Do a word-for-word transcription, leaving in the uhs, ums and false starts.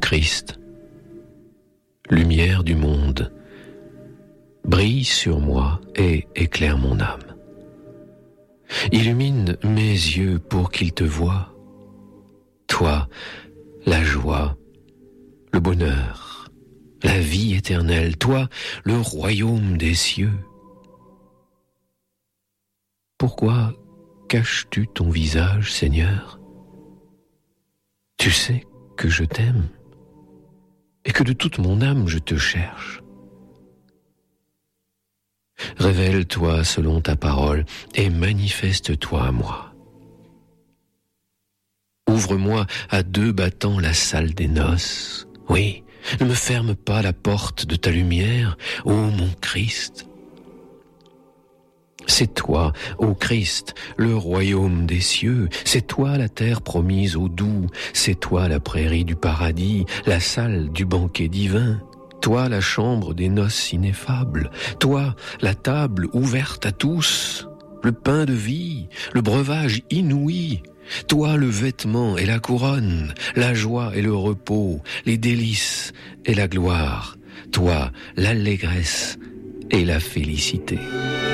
Christ, lumière du monde, brille sur moi et éclaire mon âme. Illumine mes yeux pour qu'ils te voient. Toi, la joie, le bonheur, la vie éternelle, toi, le royaume des cieux. Pourquoi caches-tu ton visage, Seigneur? Tu sais que je t'aime et que de toute mon âme je te cherche. Révèle-toi selon ta parole et manifeste-toi à moi. Ouvre-moi à deux battants la salle des noces. Oui, ne me ferme pas la porte de ta lumière, ô mon Christ. C'est toi, ô Christ, le royaume des cieux, c'est toi la terre promise aux doux, c'est toi la prairie du paradis, la salle du banquet divin. Toi, la chambre des noces ineffables, toi, la table ouverte à tous, le pain de vie, le breuvage inouï, toi, le vêtement et la couronne, la joie et le repos, les délices et la gloire, toi, l'allégresse et la félicité.